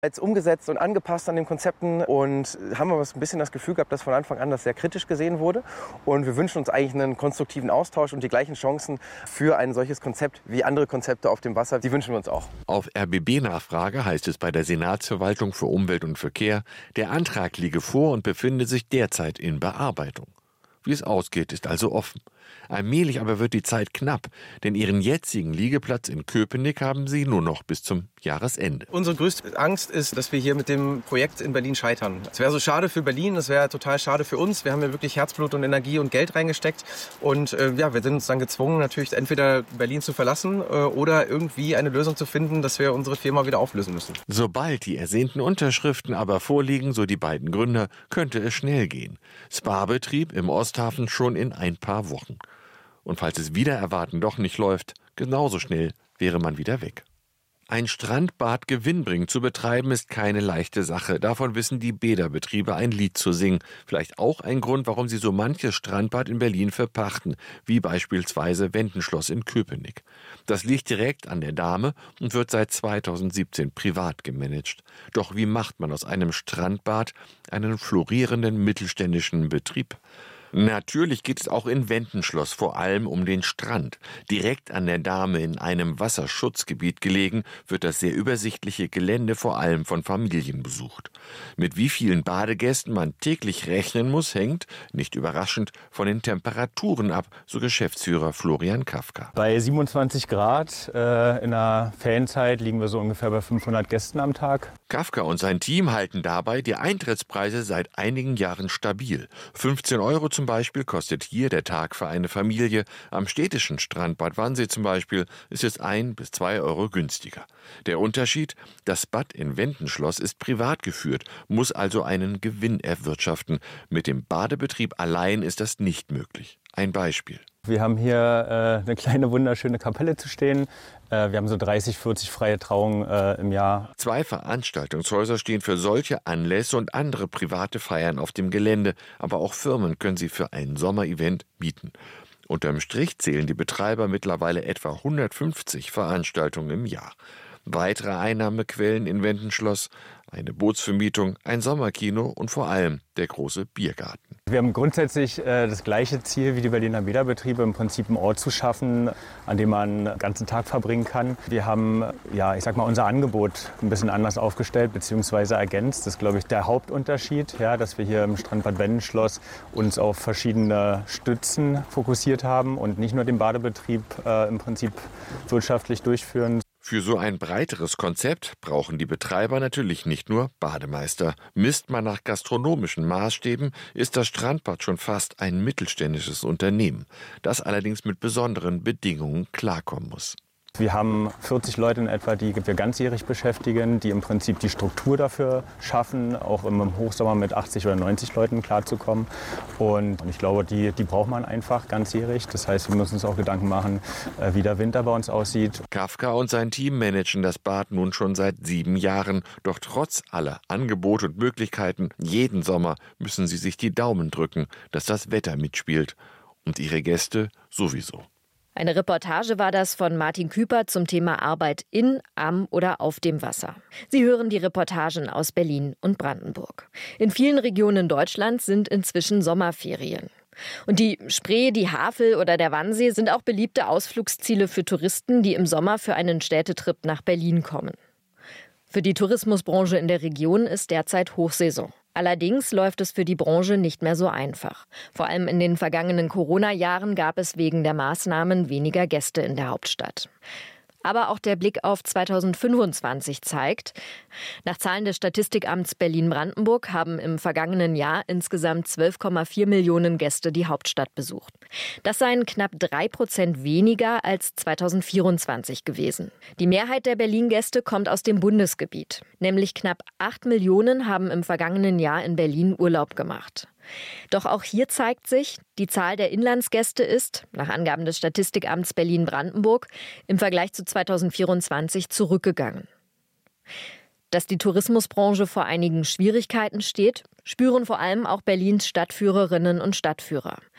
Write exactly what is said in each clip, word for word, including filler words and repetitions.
Jetzt umgesetzt und angepasst an den Konzepten und haben aber ein bisschen das Gefühl gehabt, dass von Anfang an das sehr kritisch gesehen wurde. Und wir wünschen uns eigentlich einen konstruktiven Austausch und die gleichen Chancen für ein solches Konzept wie andere Konzepte auf dem Wasser. Die wünschen wir uns auch. Auf R B B-Nachfrage heißt es bei der Senatsverwaltung für Umwelt und Verkehr, der Antrag liege vor und befinde sich derzeit in Bearbeitung. Wie es ausgeht, ist also offen. Allmählich aber wird die Zeit knapp, denn ihren jetzigen Liegeplatz in Köpenick haben sie nur noch bis zum Jahresende. Unsere größte Angst ist, dass wir hier mit dem Projekt in Berlin scheitern. Es wäre so schade für Berlin, es wäre total schade für uns. Wir haben ja wirklich Herzblut und Energie und Geld reingesteckt. Und äh, ja, wir sind uns dann gezwungen, natürlich entweder Berlin zu verlassen äh, oder irgendwie eine Lösung zu finden, dass wir unsere Firma wieder auflösen müssen. Sobald die ersehnten Unterschriften aber vorliegen, so die beiden Gründer, könnte es schnell gehen. Spa-Betrieb im Osthafen schon in ein paar Wochen. Und falls es wider Erwarten doch nicht läuft, genauso schnell wäre man wieder weg. Ein Strandbad gewinnbringend zu betreiben, ist keine leichte Sache. Davon wissen die Bäderbetriebe ein Lied zu singen. Vielleicht auch ein Grund, warum sie so manches Strandbad in Berlin verpachten, wie beispielsweise Wendenschloss in Köpenick. Das liegt direkt an der Dahme und wird seit zweitausendsiebzehn privat gemanagt. Doch wie macht man aus einem Strandbad einen florierenden mittelständischen Betrieb? Natürlich geht es auch in Wendenschloss vor allem um den Strand. Direkt an der Dahme in einem Wasserschutzgebiet gelegen, wird das sehr übersichtliche Gelände vor allem von Familien besucht. Mit wie vielen Badegästen man täglich rechnen muss, hängt, nicht überraschend, von den Temperaturen ab, so Geschäftsführer Florian Kafka. Bei siebenundzwanzig Grad äh, in der Ferienzeit liegen wir so ungefähr bei fünfhundert Gästen am Tag. Kafka und sein Team halten dabei die Eintrittspreise seit einigen Jahren stabil. fünfzehn Euro zum Beispiel kostet hier der Tag für eine Familie. Am städtischen Strandbad Wannsee zum Beispiel ist es ein bis zwei Euro günstiger. Der Unterschied: Das Bad in Wendenschloss ist privat geführt, muss also einen Gewinn erwirtschaften. Mit dem Badebetrieb allein ist das nicht möglich. Ein Beispiel. Wir haben hier äh, eine kleine wunderschöne Kapelle zu stehen. Äh, wir haben so dreißig, vierzig freie Trauungen äh, im Jahr. Zwei Veranstaltungshäuser stehen für solche Anlässe und andere private Feiern auf dem Gelände. Aber auch Firmen können sie für ein Sommerevent mieten. Unterm Strich zählen die Betreiber mittlerweile etwa hundertfünfzig Veranstaltungen im Jahr. Weitere Einnahmequellen in Wendenschloss: eine Bootsvermietung, ein Sommerkino und vor allem der große Biergarten. Wir haben grundsätzlich äh, das gleiche Ziel wie die Berliner Bäderbetriebe, im Prinzip einen Ort zu schaffen, an dem man den ganzen Tag verbringen kann. Wir haben, ja, ich sag mal, unser Angebot ein bisschen anders aufgestellt bzw. ergänzt. Das ist, glaube ich, der Hauptunterschied, ja, dass wir hier im Strandbad Wendenschloss uns auf verschiedene Stützen fokussiert haben und nicht nur den Badebetrieb äh, im Prinzip wirtschaftlich durchführen. Für so ein breiteres Konzept brauchen die Betreiber natürlich nicht nur Bademeister. Misst man nach gastronomischen Maßstäben, ist das Strandbad schon fast ein mittelständisches Unternehmen, das allerdings mit besonderen Bedingungen klarkommen muss. Wir haben vierzig Leute in etwa, die wir ganzjährig beschäftigen, die im Prinzip die Struktur dafür schaffen, auch im Hochsommer mit achtzig oder neunzig Leuten klarzukommen. Und ich glaube, die, die braucht man einfach ganzjährig. Das heißt, wir müssen uns auch Gedanken machen, wie der Winter bei uns aussieht. Kafka und sein Team managen das Bad nun schon seit sieben Jahren. Doch trotz aller Angebote und Möglichkeiten, jeden Sommer müssen sie sich die Daumen drücken, dass das Wetter mitspielt. Und ihre Gäste sowieso. Eine Reportage war das von Martin Küper zum Thema Arbeit in, am oder auf dem Wasser. Sie hören die Reportagen aus Berlin und Brandenburg. In vielen Regionen Deutschlands sind inzwischen Sommerferien. Und die Spree, die Havel oder der Wannsee sind auch beliebte Ausflugsziele für Touristen, die im Sommer für einen Städtetrip nach Berlin kommen. Für die Tourismusbranche in der Region ist derzeit Hochsaison. Allerdings läuft es für die Branche nicht mehr so einfach. Vor allem in den vergangenen Corona-Jahren gab es wegen der Maßnahmen weniger Gäste in der Hauptstadt. Aber auch der Blick auf zweitausendfünfundzwanzig zeigt, nach Zahlen des Statistikamts Berlin-Brandenburg haben im vergangenen Jahr insgesamt zwölf Komma vier Millionen Gäste die Hauptstadt besucht. Das seien knapp drei Prozent weniger als zweitausendvierundzwanzig gewesen. Die Mehrheit der Berlin-Gäste kommt aus dem Bundesgebiet. Nämlich knapp acht Millionen haben im vergangenen Jahr in Berlin Urlaub gemacht. Doch auch hier zeigt sich, die Zahl der Inlandsgäste ist, nach Angaben des Statistikamts Berlin-Brandenburg, im Vergleich zu zweitausendvierundzwanzig zurückgegangen. Dass die Tourismusbranche vor einigen Schwierigkeiten steht, spüren vor allem auch Berlins Stadtführerinnen und Stadtführer.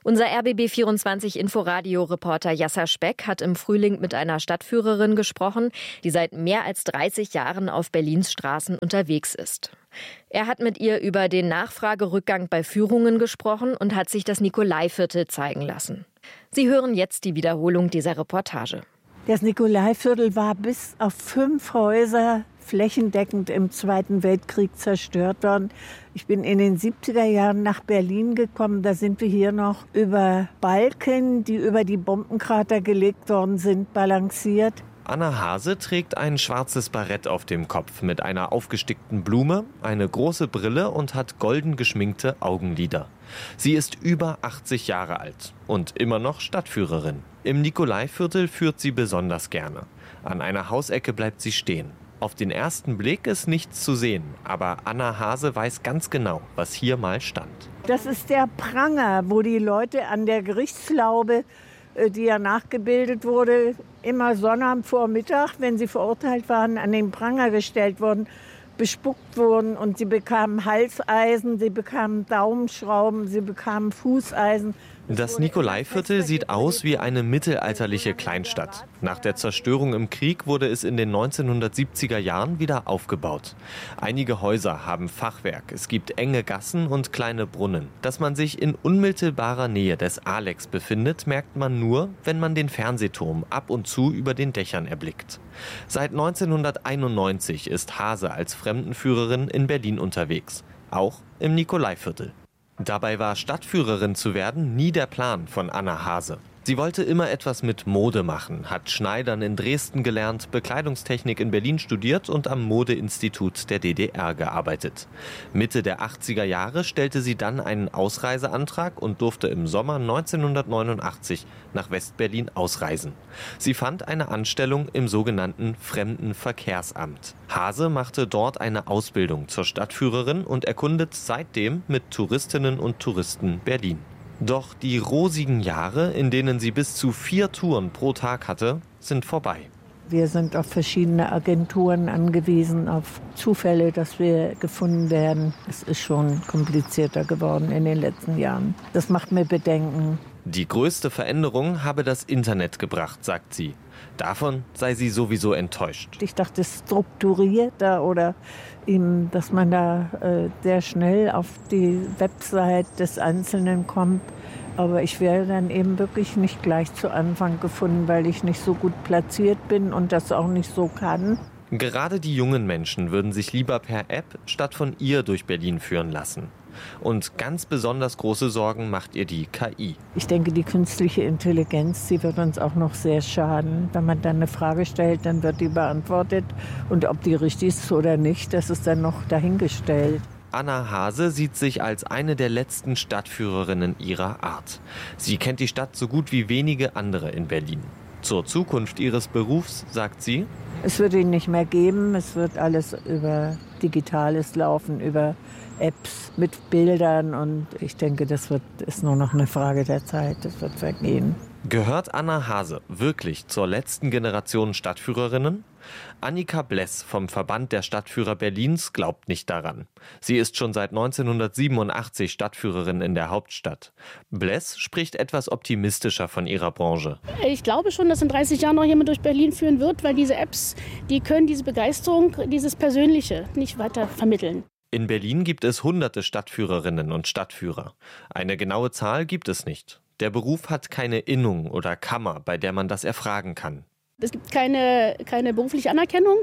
Unser R B B vierundzwanzig Inforadio-Reporter Jasser Speck hat im Frühling mit einer Stadtführerin gesprochen, die seit mehr als dreißig Jahren auf Berlins Straßen unterwegs ist. Er hat mit ihr über den Nachfragerückgang bei Führungen gesprochen und hat sich das Nikolaiviertel zeigen lassen. Sie hören jetzt die Wiederholung dieser Reportage. Das Nikolaiviertel war bis auf fünf Häuser flächendeckend im Zweiten Weltkrieg zerstört worden. Ich bin in den siebziger Jahren nach Berlin gekommen. Da sind wir hier noch über Balken, die über die Bombenkrater gelegt worden sind, balanciert. Anna Hase trägt ein schwarzes Barett auf dem Kopf mit einer aufgestickten Blume, eine große Brille und hat golden geschminkte Augenlider. Sie ist über achtzig Jahre alt und immer noch Stadtführerin. Im Nikolaiviertel führt sie besonders gerne. An einer Hausecke bleibt sie stehen. Auf den ersten Blick ist nichts zu sehen, aber Anna Hase weiß ganz genau, was hier mal stand. Das ist der Pranger, wo die Leute an der Gerichtslaube, die ja nachgebildet wurde, immer Sonnabend vor Mittag, wenn sie verurteilt waren, an den Pranger gestellt wurden, bespuckt wurden und sie bekamen Halseisen, sie bekamen Daumenschrauben, sie bekamen Fußeisen. Das Nikolaiviertel sieht aus wie eine mittelalterliche Kleinstadt. Nach der Zerstörung im Krieg wurde es in den neunzehnhundertsiebziger Jahren wieder aufgebaut. Einige Häuser haben Fachwerk, es gibt enge Gassen und kleine Brunnen. Dass man sich in unmittelbarer Nähe des Alex befindet, merkt man nur, wenn man den Fernsehturm ab und zu über den Dächern erblickt. Seit neunzehnhunderteinundneunzig ist Hase als Fremdenführerin in Berlin unterwegs, auch im Nikolaiviertel. Dabei war Stadtführerin zu werden nie der Plan von Anna Hase. Sie wollte immer etwas mit Mode machen, hat Schneidern in Dresden gelernt, Bekleidungstechnik in Berlin studiert und am Modeinstitut der D D R gearbeitet. Mitte der achtziger Jahre stellte sie dann einen Ausreiseantrag und durfte im Sommer neunzehnhundertneunundachtzig nach Westberlin ausreisen. Sie fand eine Anstellung im sogenannten Fremdenverkehrsamt. Hase machte dort eine Ausbildung zur Stadtführerin und erkundet seitdem mit Touristinnen und Touristen Berlin. Doch die rosigen Jahre, in denen sie bis zu vier Touren pro Tag hatte, sind vorbei. Wir sind auf verschiedene Agenturen angewiesen, auf Zufälle, dass wir gefunden werden. Es ist schon komplizierter geworden in den letzten Jahren. Das macht mir Bedenken. Die größte Veränderung habe das Internet gebracht, sagt sie. Davon sei sie sowieso enttäuscht. Ich dachte, strukturierter oder eben, dass man da äh, sehr schnell auf die Website des Einzelnen kommt. Aber ich werde dann eben wirklich nicht gleich zu Anfang gefunden, weil ich nicht so gut platziert bin und das auch nicht so kann. Gerade die jungen Menschen würden sich lieber per App statt von ihr durch Berlin führen lassen. Und ganz besonders große Sorgen macht ihr die K I. Ich denke, die künstliche Intelligenz, die wird uns auch noch sehr schaden. Wenn man dann eine Frage stellt, dann wird die beantwortet. Und ob die richtig ist oder nicht, das ist dann noch dahingestellt. Anna Hase sieht sich als eine der letzten Stadtführerinnen ihrer Art. Sie kennt die Stadt so gut wie wenige andere in Berlin. Zur Zukunft ihres Berufs sagt sie: Es wird ihn nicht mehr geben. Es wird alles über Digitales laufen, über Apps mit Bildern. Und ich denke, das wird, ist nur noch eine Frage der Zeit. Das wird vergehen. Gehört Anna Hase wirklich zur letzten Generation Stadtführerinnen? Annika Bless vom Verband der Stadtführer Berlins glaubt nicht daran. Sie ist schon seit neunzehnhundertsiebenundachtzig Stadtführerin in der Hauptstadt. Bless spricht etwas optimistischer von ihrer Branche. Ich glaube schon, dass in dreißig Jahren noch jemand durch Berlin führen wird, weil diese Apps, die können diese Begeisterung, dieses Persönliche nicht weiter vermitteln. In Berlin gibt es hunderte Stadtführerinnen und Stadtführer. Eine genaue Zahl gibt es nicht. Der Beruf hat keine Innung oder Kammer, bei der man das erfragen kann. Es gibt keine, keine berufliche Anerkennung.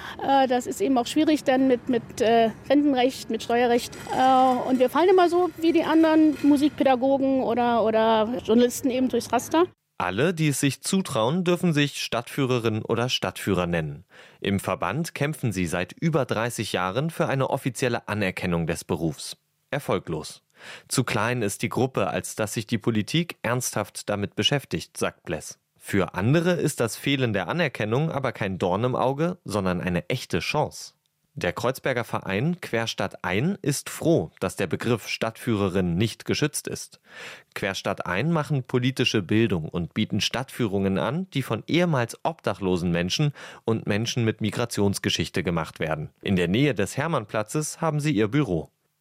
Das ist eben auch schwierig dann mit, mit Rentenrecht, mit Steuerrecht. Und wir fallen immer so wie die anderen Musikpädagogen oder, oder Journalisten eben durchs Raster. Alle, die es sich zutrauen, dürfen sich Stadtführerin oder Stadtführer nennen. Im Verband kämpfen sie seit über dreißig Jahren für eine offizielle Anerkennung des Berufs. Erfolglos. Zu klein ist die Gruppe, als dass sich die Politik ernsthaft damit beschäftigt, sagt Bless. Für andere ist das Fehlen der Anerkennung aber kein Dorn im Auge, sondern eine echte Chance. Der Kreuzberger Verein Querstadtein ist froh, dass der Begriff Stadtführerin nicht geschützt ist. Querstadtein machen politische Bildung und bieten Stadtführungen an, die von ehemals obdachlosen Menschen und Menschen mit Migrationsgeschichte gemacht werden. In der Nähe des Hermannplatzes haben sie ihr Büro.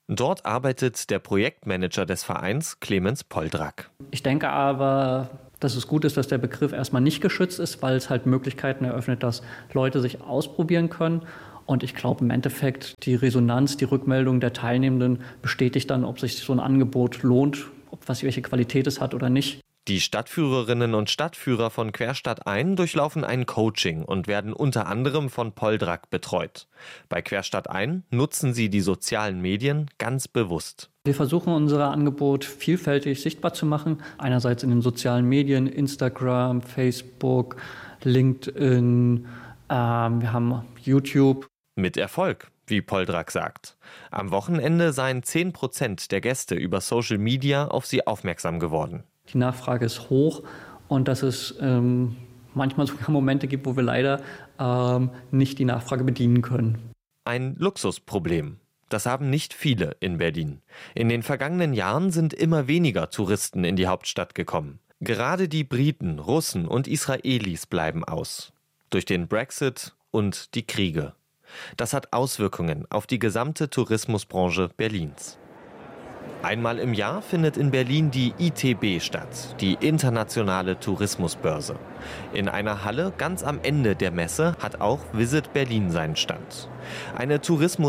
Dort arbeitet der Projektmanager des Vereins, Clemens Poldrack. Ich denke aber, dass es gut ist, dass der Begriff erstmal nicht geschützt ist, weil es halt Möglichkeiten eröffnet, dass Leute sich ausprobieren können. Und ich glaube im Endeffekt, die Resonanz, die Rückmeldung der Teilnehmenden bestätigt dann, ob sich so ein Angebot lohnt, ob was welche Qualität es hat oder nicht. Die Stadtführerinnen und Stadtführer von Querstadt ein durchlaufen ein Coaching und werden unter anderem von Poldrack betreut. Bei Querstadt ein nutzen sie die sozialen Medien ganz bewusst. Wir versuchen unser Angebot vielfältig sichtbar zu machen. Einerseits in den sozialen Medien, Instagram, Facebook, LinkedIn, ähm, wir haben YouTube. Mit Erfolg, wie Poldrack sagt. Am Wochenende seien zehn Prozent der Gäste über Social Media auf sie aufmerksam geworden. Die Nachfrage ist hoch und dass es ähm, manchmal sogar Momente gibt, wo wir leider ähm, nicht die Nachfrage bedienen können. Ein Luxusproblem. Das haben nicht viele in Berlin. In den vergangenen Jahren sind immer weniger Touristen in die Hauptstadt gekommen. Gerade die Briten, Russen und Israelis bleiben aus. Durch den Brexit und die Kriege. Das hat Auswirkungen auf die gesamte Tourismusbranche Berlins. Einmal im Jahr findet in Berlin die I T B statt, die internationale Tourismusbörse. In einer Halle ganz am Ende der Messe hat auch Visit Berlin seinen Stand. Eine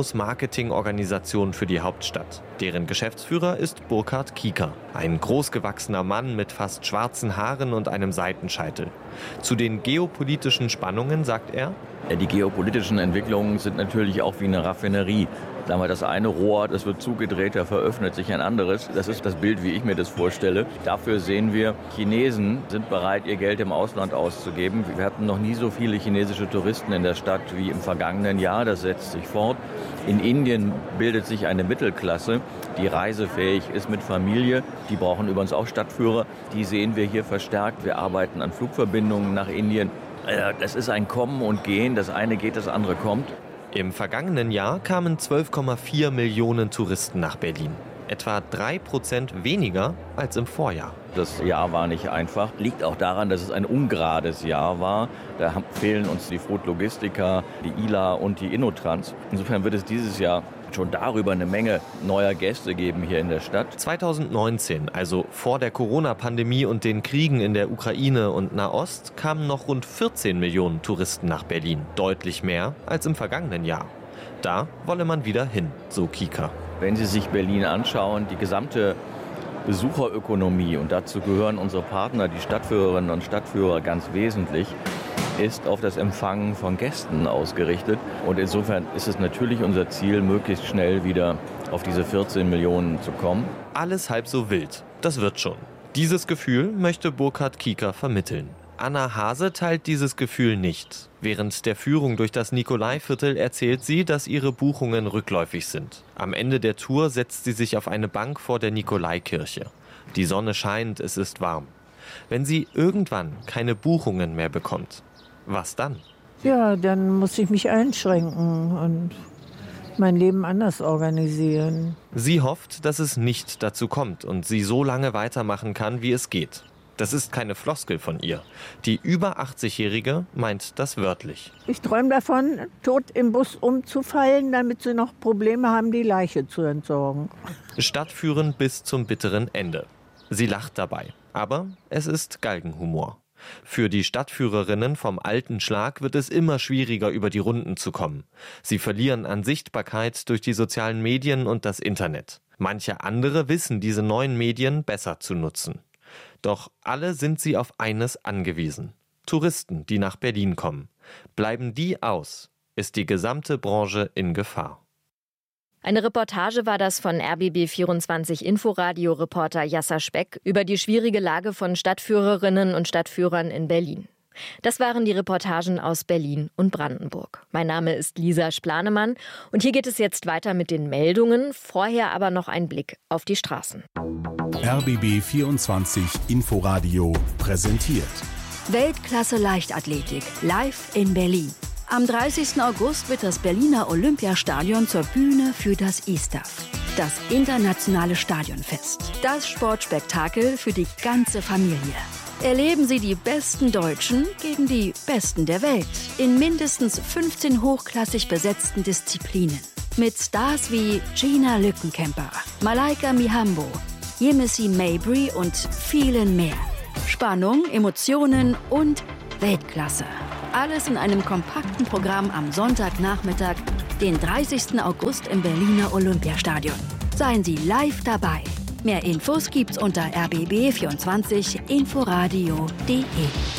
Tourismus-Marketing-Organisation für die Hauptstadt. Deren Geschäftsführer ist Burkhard Kieker, ein großgewachsener Mann mit fast schwarzen Haaren und einem Seitenscheitel. Zu den geopolitischen Spannungen sagt er: Die geopolitischen Entwicklungen sind natürlich auch wie eine Raffinerie. Sagen wir, das eine Rohr, das wird zugedreht, da veröffnet sich ein anderes. Das ist das Bild, wie ich mir das vorstelle. Dafür sehen wir, Chinesen sind bereit, ihr Geld im Ausland auszugeben. Wir hatten noch nie so viele chinesische Touristen in der Stadt wie im vergangenen Jahr. Das setzt sich fort. In Indien bildet sich eine Mittelklasse, die reisefähig ist mit Familie. Die brauchen übrigens auch Stadtführer. Die sehen wir hier verstärkt. Wir arbeiten an Flugverbindungen nach Indien. Das ist ein Kommen und Gehen. Das eine geht, das andere kommt. Im vergangenen Jahr kamen zwölf Komma vier Millionen Touristen nach Berlin. Etwa drei Prozent weniger als im Vorjahr. Das Jahr war nicht einfach. Liegt auch daran, dass es ein ungerades Jahr war. Da fehlen uns die Frut Logistica, die I L A und die Innotrans. Insofern wird es dieses Jahr schon darüber eine Menge neuer Gäste geben hier in der Stadt. zweitausendneunzehn, also vor der Corona-Pandemie und den Kriegen in der Ukraine und Nahost, kamen noch rund vierzehn Millionen Touristen nach Berlin. Deutlich mehr als im vergangenen Jahr. Da wolle man wieder hin, so Kieker. Wenn Sie sich Berlin anschauen, die gesamte Besucherökonomie, und dazu gehören unsere Partner, die Stadtführerinnen und Stadtführer, ganz wesentlich, ist auf das Empfangen von Gästen ausgerichtet. Und insofern ist es natürlich unser Ziel, möglichst schnell wieder auf diese vierzehn Millionen zu kommen. Alles halb so wild. Das wird schon. Dieses Gefühl möchte Burkhard Kieker vermitteln. Anna Hase teilt dieses Gefühl nicht. Während der Führung durch das Nikolaiviertel erzählt sie, dass ihre Buchungen rückläufig sind. Am Ende der Tour setzt sie sich auf eine Bank vor der Nikolaikirche. Die Sonne scheint, es ist warm. Wenn sie irgendwann keine Buchungen mehr bekommt, was dann? Ja, dann muss ich mich einschränken und mein Leben anders organisieren. Sie hofft, dass es nicht dazu kommt und sie so lange weitermachen kann, wie es geht. Das ist keine Floskel von ihr. Die über achtzigjährige meint das wörtlich. Ich träume davon, tot im Bus umzufallen, damit sie noch Probleme haben, die Leiche zu entsorgen. Stadtführen bis zum bitteren Ende. Sie lacht dabei, aber es ist Galgenhumor. Für die Stadtführerinnen vom alten Schlag wird es immer schwieriger, über die Runden zu kommen. Sie verlieren an Sichtbarkeit durch die sozialen Medien und das Internet. Manche andere wissen diese neuen Medien besser zu nutzen. Doch alle sind sie auf eines angewiesen: Touristen, die nach Berlin kommen. Bleiben die aus, ist die gesamte Branche in Gefahr. Eine Reportage war das von R B B vierundzwanzig Inforadio-Reporter Jasser Speck über die schwierige Lage von Stadtführerinnen und Stadtführern in Berlin. Das waren die Reportagen aus Berlin und Brandenburg. Mein Name ist Lisa Splanemann und hier geht es jetzt weiter mit den Meldungen. Vorher aber noch ein Blick auf die Straßen. R B B vierundzwanzig Inforadio präsentiert Weltklasse Leichtathletik live in Berlin. Am dreißigsten August wird das Berliner Olympiastadion zur Bühne für das I S T A F, das internationale Stadionfest. Das Sportspektakel für die ganze Familie. Erleben Sie die besten Deutschen gegen die Besten der Welt in mindestens fünfzehn hochklassig besetzten Disziplinen. Mit Stars wie Gina Lückenkämper, Malaika Mihambo, Yemisi Mabry und vielen mehr. Spannung, Emotionen und Weltklasse. Alles in einem kompakten Programm am Sonntagnachmittag, den dreißigsten August im Berliner Olympiastadion. Seien Sie live dabei. Mehr Infos gibt's unter r b b vierundzwanzig inforadio punkt d e.